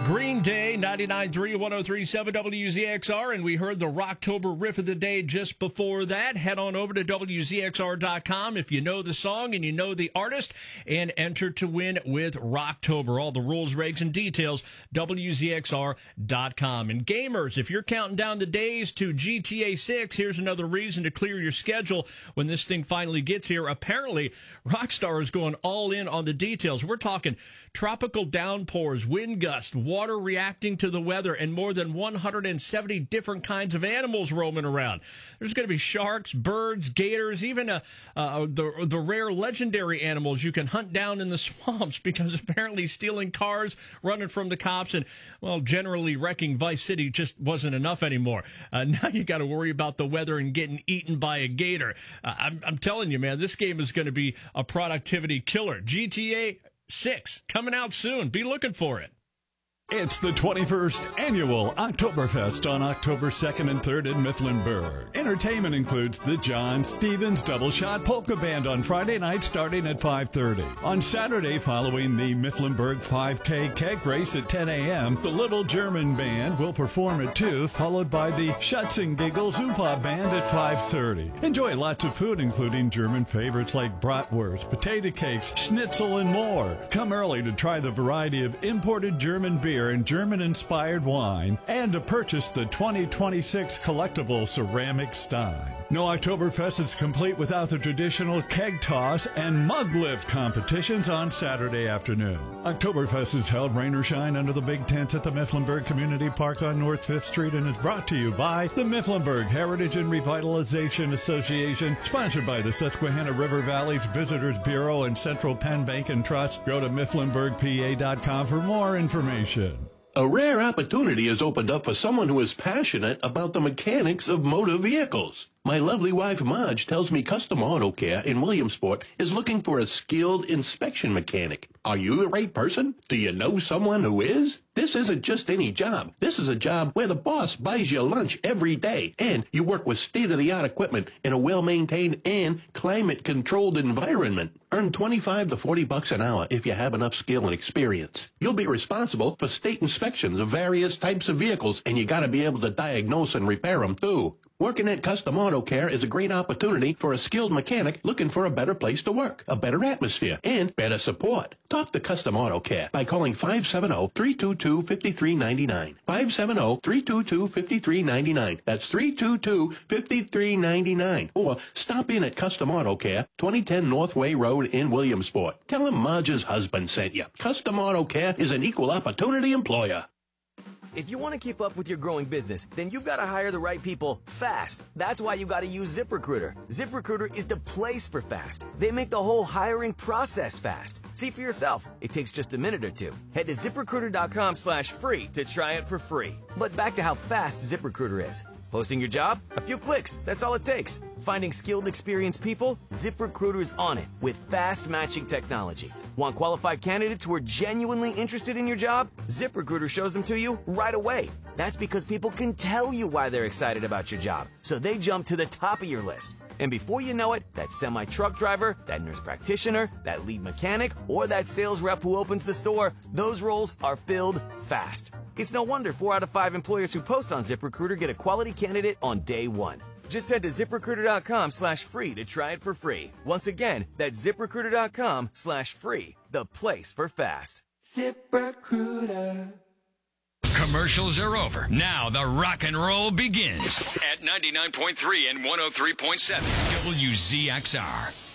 Green Day, 99.3, 103.7 WZXR, and we heard the Rocktober riff of the day just before that. Head on over to WZXR.com if you know the song and you know the artist, and enter to win with Rocktober. All the rules, regs, and details, WZXR.com. And gamers, if you're counting down the days to GTA 6, here's another reason to clear your schedule when this thing finally gets here. Apparently, Rockstar is going all in on the details. We're talking tropical downpours, wind gusts, water reacting to the weather, and more than 170 different kinds of animals roaming around. There's going to be sharks, birds, gators, even the rare legendary animals you can hunt down in the swamps, because apparently stealing cars, running from the cops, and, well, generally wrecking Vice City just wasn't enough anymore. Now you got to worry about the weather and getting eaten by a gator. I'm telling you, man, this game is going to be a productivity killer. GTA 6 coming out soon. Be looking for it. It's the 21st Annual Oktoberfest on October 2nd and 3rd in Mifflinburg. Entertainment includes the John Stevens Double Shot Polka Band on Friday night starting at 5:30. On Saturday, following the Mifflinburg 5K keg race at 10 a.m., the Little German Band will perform at 2, followed by the Schutzengiggel Zumpa Band at 5:30. Enjoy lots of food, including German favorites like bratwurst, potato cakes, schnitzel, and more. Come early to try the variety of imported German beer and German-inspired wine, and to purchase the 2026 collectible ceramic stein. No Oktoberfest is complete without the traditional keg toss and mug lift competitions on Saturday afternoon. Oktoberfest is held rain or shine under the big tents at the Mifflinburg Community Park on North 5th Street and is brought to you by the Mifflinburg Heritage and Revitalization Association, sponsored by the Susquehanna River Valley's Visitors Bureau and Central Penn Bank and Trust. Go to MifflinburgPA.com for more information. A rare opportunity has opened up for someone who is passionate about the mechanics of motor vehicles. My lovely wife, Marge, tells me Custom Auto Care in Williamsport is looking for a skilled inspection mechanic. Are you the right person? Do you know someone who is? This isn't just any job. This is a job where the boss buys you lunch every day, and you work with state-of-the-art equipment in a well-maintained and climate-controlled environment. Earn $25 to $40 an hour if you have enough skill and experience. You'll be responsible for state inspections of various types of vehicles, and you gotta be able to diagnose and repair them too. Working at Custom Auto Care is a great opportunity for a skilled mechanic looking for a better place to work, a better atmosphere, and better support. Talk to Custom Auto Care by calling 570-322-5399. 570-322-5399. That's 322-5399. Or stop in at Custom Auto Care, 2010 Northway Road in Williamsport. Tell them Marge's husband sent you. Custom Auto Care is an equal opportunity employer. If you want to keep up with your growing business, then you've got to hire the right people fast. That's why you got to use ZipRecruiter. ZipRecruiter is the place for fast. They make the whole hiring process fast. See for yourself. It takes just a minute or two. Head to ZipRecruiter.com/free to try it for free. But back to how fast ZipRecruiter is. Posting your job? A few clicks. That's all it takes. Finding skilled, experienced people? ZipRecruiter's on it with fast matching technology. Want qualified candidates who are genuinely interested in your job? ZipRecruiter shows them to you right away. That's because people can tell you why they're excited about your job, so they jump to the top of your list. And before you know it, that semi-truck driver, that nurse practitioner, that lead mechanic, or that sales rep who opens the store, those roles are filled fast. It's no wonder 4 out of 5 employers who post on ZipRecruiter get a quality candidate on day one. Just head to ZipRecruiter.com/free to try it for free. Once again, that's ZipRecruiter.com/free, the place for fast. ZipRecruiter. Commercials are over. Now the rock and roll begins at 99.3 and 103.7 WZXR.